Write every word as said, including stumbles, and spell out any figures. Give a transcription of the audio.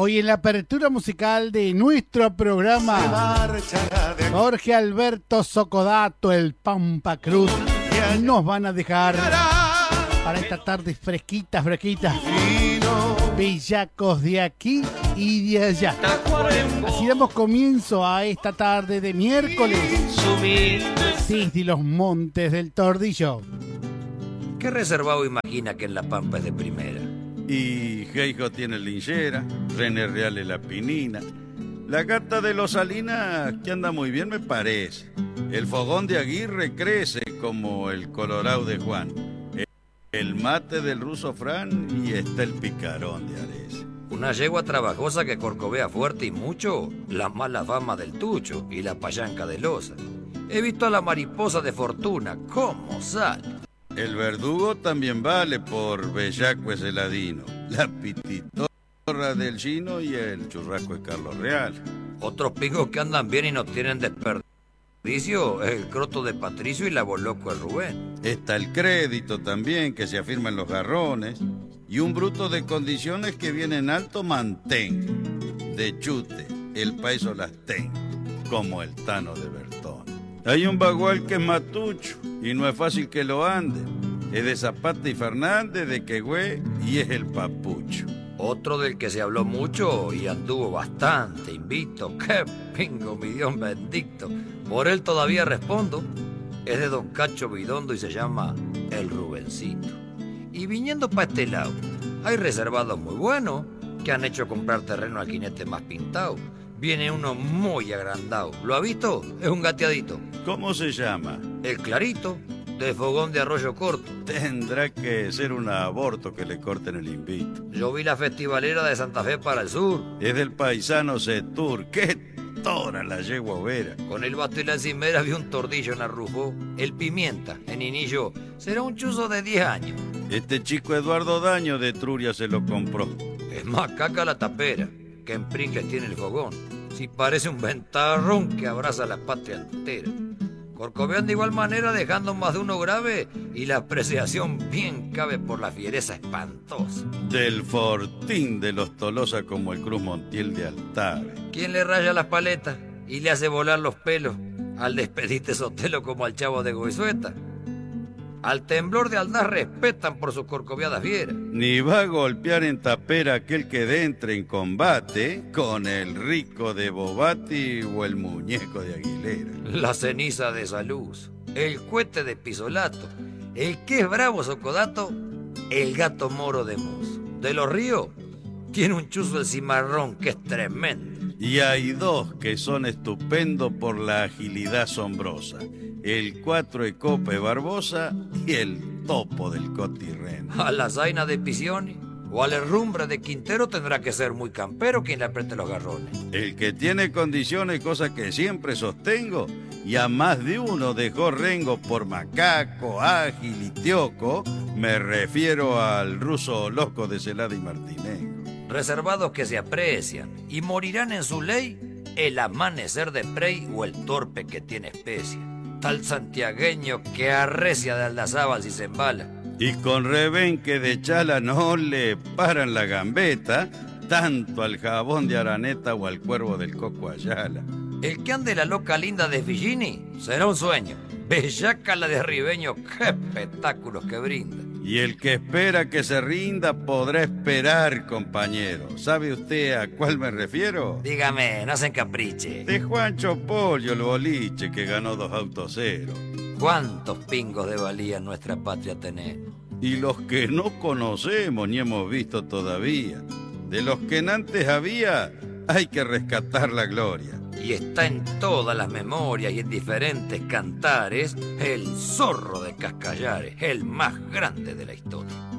Hoy en la apertura musical de nuestro programa, Jorge Alberto Socodato, el Pampa Cruz, nos van a dejar para esta tarde fresquita, fresquita, bellacos de aquí y de allá. Así damos comienzo a esta tarde de miércoles desde los montes del Tordillo. ¿Qué reservado imagina que en La Pampa es de primera? Y Geijo tiene linchera, René Real es la pinina. La gata de los Salinas, que anda muy bien me parece. El fogón de Aguirre crece como el colorado de Juan. El mate del ruso Fran y está el picarón de Ares. Una yegua trabajosa que corcovea fuerte y mucho, la mala fama del Tucho y la payanca de Loza. He visto a la mariposa de Fortuna, ¿cómo sale? El verdugo también vale por bellaco es heladino, la pititorra del Chino y el churrasco de Carlos Real. Otros pingos que andan bien y no tienen desperdicio, el croto de Patricio y la boloco de Rubén. Está el crédito también, que se afirma en los garrones, y un bruto de condiciones que viene en alto mantén, de chute, el paiso las ten, como el Tano de Bertón. Hay un bagual que es matucho y no es fácil que lo ande. Es de Zapata y Fernández, de Quehue y es el papucho. Otro del que se habló mucho y anduvo bastante invito. ¡Qué pingo, mi Dios bendito! Por él todavía respondo. Es de don Cacho Bidondo y se llama el Rubencito. Y viniendo para este lado, hay reservados muy buenos que han hecho comprar terreno al jinete más pintado. Viene uno muy agrandado. ¿Lo ha visto? Es un gateadito. ¿Cómo se llama? El Clarito, de Fogón de Arroyo Corto. Tendrá que ser un aborto que le corten el invito. Yo vi la festivalera de Santa Fe para el sur. Es del paisano Setur. ¡Qué tora la yegua overa! Con el basto y la encimera vi un tordillo en Arrufó. El Pimienta, en Inillo, será un chuzo de diez años. Este chico Eduardo Daño de Truria se lo compró. Es más caca la tapera, que en Pringles tiene el fogón. Si parece un ventarrón que abraza la patria entera. Corcovean de igual manera dejando más de uno grave y la apreciación bien cabe por la fiereza espantosa. Del Fortín de los Tolosa como el Cruz Montiel de Altave. ¿Quién le raya las paletas y le hace volar los pelos al Despediste Sotelo como al Chavo de Goizueta? Al Temblor de Aldaz respetan por sus corcoviadas fieras. Ni va a golpear en tapera aquel que de entre en combate con el rico de Bobati o el muñeco de Aguilera. La ceniza de Saluz, el cuete de Pisolato, el que es bravo Socodato, el gato moro de Mus. De los Ríos, tiene un chuzo el cimarrón que es tremendo. Y hay dos que son estupendos por la agilidad asombrosa. El cuatro Ecope Barbosa y el topo del Cotirren. A la zaina de Pisioni o al herrumbre de Quintero tendrá que ser muy campero quien le apriete los garrones. El que tiene condiciones, cosa que siempre sostengo, y a más de uno dejó rengo por macaco, ágil y tioco, me refiero al ruso loco de Celada y Martinengo. Reservados que se aprecian y morirán en su ley el amanecer de Prey o el torpe que tiene especia. Tal santiagueño que arrecia de Aldazábal si se embala. Y con rebenque de chala no le paran la gambeta, tanto al jabón de Araneta o al cuervo del Coco Ayala. El que ande la loca linda de Figini será un sueño. Bellaca la de Ribeño, qué espectáculos que brinda. Y el que espera que se rinda podrá esperar, compañero. ¿Sabe usted a cuál me refiero? Dígame, no se encapriche. De Juancho Pollo, el boliche, que ganó dos autos cero. ¿Cuántos pingos de valía en nuestra patria tenemos? Y los que no conocemos ni hemos visto todavía. De los que antes había, hay que rescatar la gloria. Y está en todas las memorias y en diferentes cantares el zorro de Cascallares, el más grande de la historia.